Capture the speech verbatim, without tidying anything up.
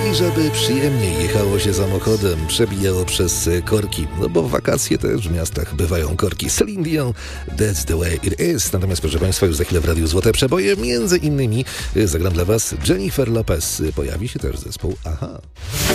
i żeby przyjemniej jechało się samochodem, przebijało przez korki, no bo w wakacje też w miastach bywają korki. Celine Dion, That's the way it is. Natomiast proszę Państwa, już za chwilę w Radiu Złote Przeboje, między innymi zagram dla Was Jennifer Lopez. Pojawi się też zespół Aha.